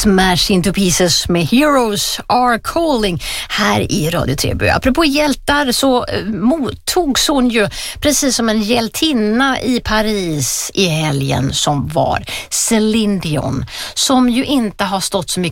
Smash Into Pieces med Heroes Are Calling här i Radio Treby. Apropå hjältar så mottogs hon ju precis som en hjältinna i Paris i helgen som var Céline Dion, som ju inte har stått så mycket